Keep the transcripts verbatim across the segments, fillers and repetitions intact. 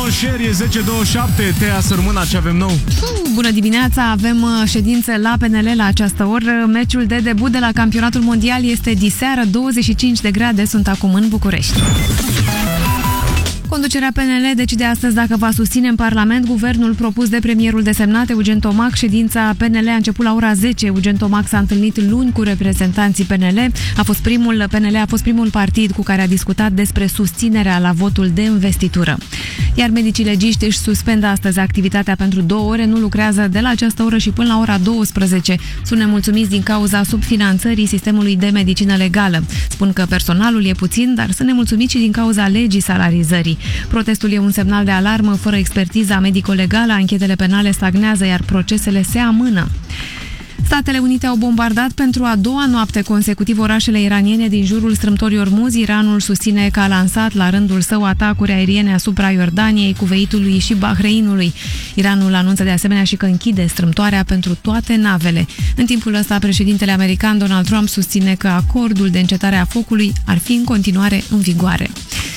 nouă, Sherry, zece douăzeci și șapte. Tea Sărmâna, ce avem nou? Bună dimineața, avem ședințe la P N L la această oră. Meciul de debut de la campionatul mondial este diseară, douăzeci și cinci de grade sunt acum în București. Conducerea P N L decide astăzi dacă va susține în Parlament guvernul propus de premierul desemnat Eugen Tomac. Ședința P N L a început la ora zece. Eugen Tomac s-a întâlnit luni cu reprezentanții P N L. A fost primul, P N L a fost primul partid cu care a discutat despre susținerea la votul de investitură. Iar medicii legiști își suspendă astăzi activitatea pentru două ore, nu lucrează de la această oră și până la ora douăsprezece. Sunt nemulțumiți din cauza subfinanțării sistemului de medicină legală. Spun că personalul e puțin, dar sunt nemulțumiți și din cauza legii salarizării. Protestul e un semnal de alarmă. Fără expertiza medico-legală, anchetele penale stagnează, iar procesele se amână. Statele Unite au bombardat pentru a doua noapte consecutiv orașele iraniene din jurul strâmtorii Ormuz. Iranul susține că a lansat la rândul său atacuri aeriene asupra Iordaniei, Kuveitului și Bahreinului. Iranul anunță de asemenea și că închide strâmtoarea pentru toate navele. În timpul ăsta, președintele american Donald Trump susține că acordul de încetare a focului ar fi în continuare în vigoare.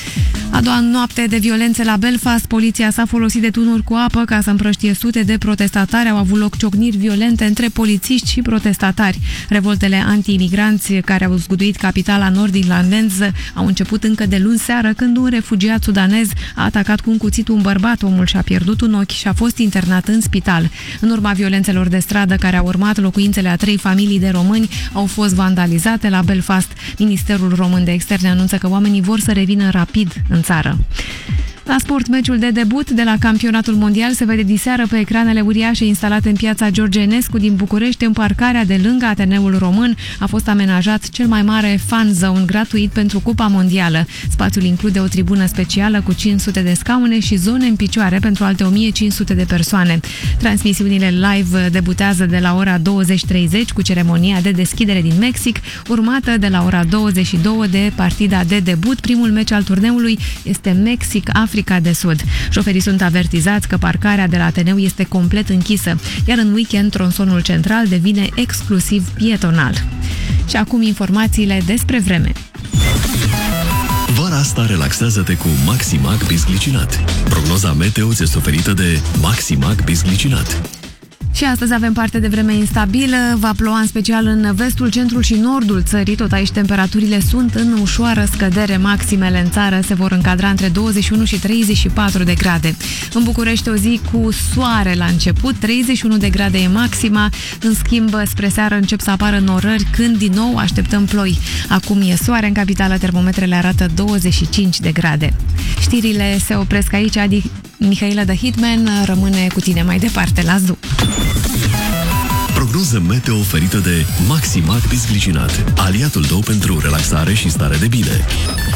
A doua noapte de violențe la Belfast, poliția s-a folosit de tunuri cu apă ca să împrăștie sute de protestatari. Au avut loc ciocniri violente între polițiști și protestatari. Revoltele anti-imigranți care au zguduit capitala nord-irlandeză au început încă de luni seară, când un refugiat sudanez a atacat cu un cuțit un bărbat. Omul și-a pierdut un ochi și a fost internat în spital. În urma violențelor de stradă care au urmat, locuințele a trei familii de români au fost vandalizate la Belfast. Ministerul Român de Externe anunță că oamenii vor să revină rapid în țară. La sport, meciul de debut de la campionatul mondial se vede diseară pe ecranele uriașe instalate în piața George Enescu din București. În parcarea de lângă Ateneul Român a fost amenajat cel mai mare fan zone gratuit pentru Cupa Mondială. Spațiul include o tribună specială cu cinci sute de scaune și zone în picioare pentru alte o mie cinci sute de persoane. Transmisiunile live debutează de la ora douăzeci treizeci cu ceremonia de deschidere din Mexic, urmată de la ora douăzeci și două de partida de debut. Primul meci al turneului este Mexic-Africa de Sud. Șoferii sunt avertizați că parcarea de la Ateneu este complet închisă, iar în weekend tronsonul central devine exclusiv pietonal. Și acum informațiile despre vreme. Vara asta relaxează-te cu Maximag Bisglicinat. Prognoza meteo ți este oferită de Maximag Bisglicinat. Și astăzi avem parte de vreme instabilă, va ploua în special în vestul, centrul și nordul țării. Tot aici temperaturile sunt în ușoară scădere. Maximele în țară se vor încadra între douăzeci și unu și treizeci și patru de grade. În București o zi cu soare la început, treizeci și unu de grade e maxima. În schimb, spre seară încep să apară norări, când din nou așteptăm ploi. Acum e soare în capitală, termometrele arată douăzeci și cinci de grade. Știrile se opresc aici, Adi Mihaela The Hitman rămâne cu tine mai departe la Zoo. Prognoză meteo oferită de Maximag Bisglicinat, aliatul tău pentru relaxare și stare de bine.